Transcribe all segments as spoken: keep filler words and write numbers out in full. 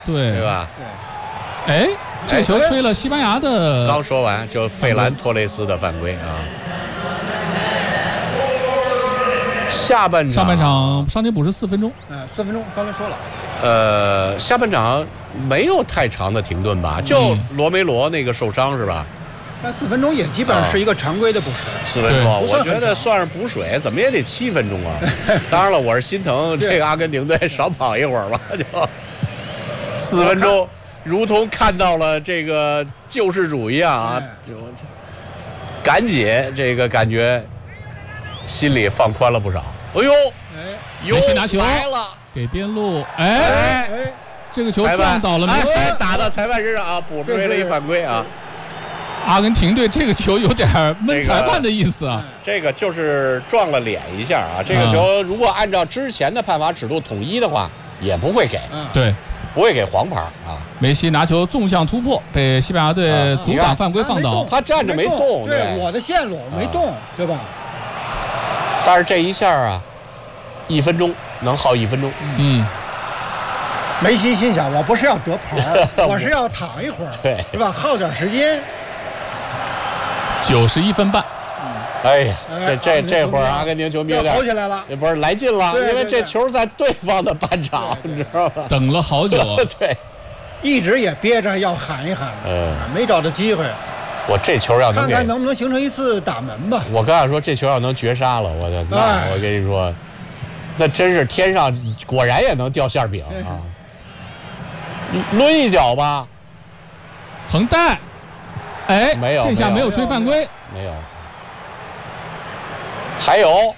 对对吧？ 对。哎，这球吹了西班牙的。 刚说完就费兰托雷斯的犯规啊。下半场， 上半场伤停补时四分钟。 嗯，四分钟，刚才说了。 呃，下半场没有太长的停顿吧？就罗梅罗那个受伤是吧？ 但四分钟也基本上是一个常规的补时。 四分钟，我觉得算是补水，怎么也得七分钟啊。当然了，我是心疼这个阿根廷队少跑一会儿吧，就四分钟，如同看到了这个救世主一样啊，就赶紧这个感觉心里放宽了不少。哎呦， 梅西拿球来了， 给边路，哎，这个球撞倒了梅西， 打到裁判身上啊，补吹了一犯规啊。 阿根廷队这个球有点闷裁判的意思啊， 这个就是撞了脸一下啊。这个球如果按照之前的判罚尺度统一的话，也不会给， 对， 不会给黄牌啊。 梅西拿球纵向突破，被西班牙队阻挡犯规放倒， 他站着没动， 对，我的线路没动，对吧？ 但是这一下啊，一分钟能耗一分钟， 嗯。 梅西心想，我不是要得牌，我是要躺一会儿， 对， 是吧？耗点时间。 九十一分半， 哎呀，这这这会儿阿根廷球迷有点吼起来了， 不是来劲了，因为这球在对方的半场，你知道吧？ 等了好久啊， 对， 一直也憋着要喊一喊， 嗯， 没找到机会。 我这球要能看看能不能形成一次打门吧。 我刚才说这球要能绝杀了，我的那我跟你说，那真是天上果然也能掉馅饼啊！抡一脚吧， 横带。哎， 没有， 这下没有吹犯规， 没有，还有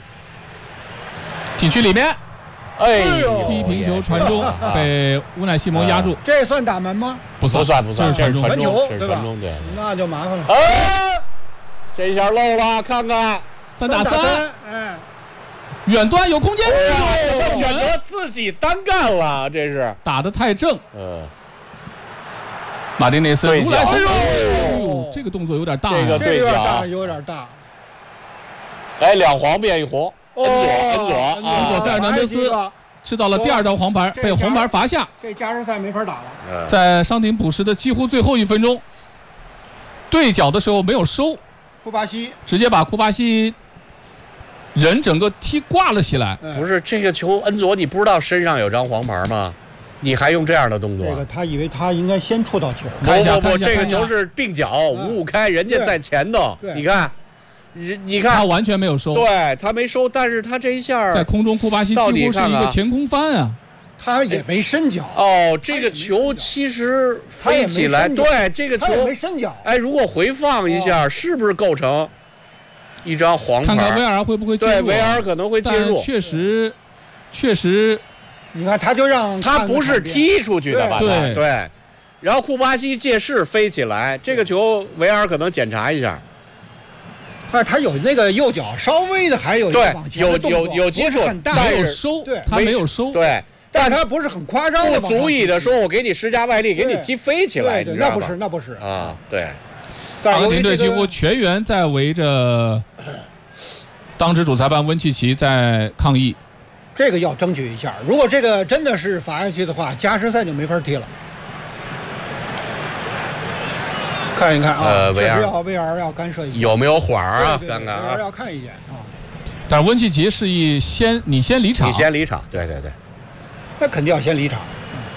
禁区里面， 哎呦， 低平球传中，被乌奈西蒙压住， 这算打门吗？ 不算， 不算，不算， 这是传球， 对吧？ 对， 那就麻烦了。 哎，这一下漏了，看看三打三， 哎， 远端有空间， 这选择自己单干了，这是打得太正， 嗯。 马丁内斯对角， 哎呦，这个动作有点大， 这个对角有点大。 哎，两黄变一红，恩佐，恩佐， 恩佐费尔南德斯吃到了第二张黄牌，被红牌罚下。 这加时赛没法打了。 在伤停补时的几乎最后一分钟，对角的时候没有收， 库巴西直接把库巴西人整个踢挂了起来。 不是这个球，恩佐你不知道身上有张黄牌吗？你还用这样的动作？ 这个他以为他应该先触到球。 看一下， 不不不，这个球是并脚五五开，人家在前头，你看，你你看， 他完全没有收， 对他没收，但是他这一下在空中，库巴西几乎是一个前空翻啊， 他也没伸脚。 哦，这个球其实飞起来，对这个球没伸脚。 哎，如果回放一下，是不是构成一张黄牌？ 看看维尔会不会介入？ 对，维尔可能会介入。 确实，确实。 你看，他就让他不是踢出去的吧？ 对对，然后库巴西借势飞起来，这个球维尔可能检查一下。 他他有那个右脚稍微的还有对，有有有接触， 没有收， 对， 他没有收， 对， 但是他不是很夸张的， 不足以的说我给你施加外力，给你踢飞起来， 对，那不是那不是啊，对。 阿根廷队几乎全员在围着当值主裁判温契奇在抗议。 这个要争取一下，如果这个真的是罚下去的话，加时赛就没法踢了。看一看啊， 呃， 确实要 V R 要干涉一下， 有没有缓啊？ 看看啊， 要看一眼啊。 但是温契奇示意先你先离场， 你先离场，对对对， 那肯定要先离场。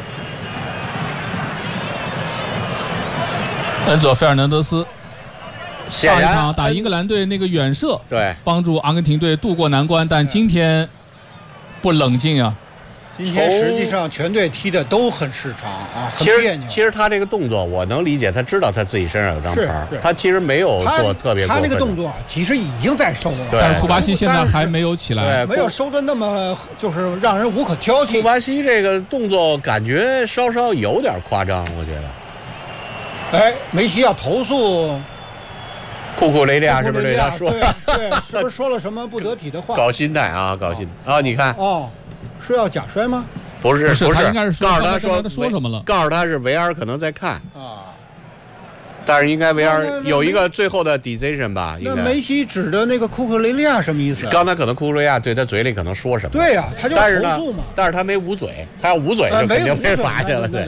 恩佐费尔南德斯上一场打英格兰队那个远射， 对， 帮助阿根廷队渡过难关，但今天不冷静啊。 今天实际上全队踢的都很失常啊，很别扭。 其实他这个动作我能理解，他知道他自己身上有张牌，他其实没有做特别过分。 他那个动作其实已经在收了， 但是库巴西现在还没有起来， 没有收的那么就是让人无可挑剔。 库巴西这个动作感觉稍稍有点夸张，我觉得。哎，梅西要投诉库库雷利亚是不是对他说？ 对对，是不是说了什么不得体的话？ 搞心态啊，搞心啊！你看哦。是要假摔吗？ 不是， 不是， 不是， 他应该是告诉他说说什么了？ 告诉他是维尔可能在看啊。 但是应该 V 那 R 那那有一个最后的 decision 吧？应该。 那梅西指的那个库克雷利亚什么意思？ 刚才可能库克雷利亚对他嘴里可能说什么？ 对呀、啊，他就但是呢投诉嘛。 但是他没捂嘴，他要捂嘴就肯定被罚去了。对。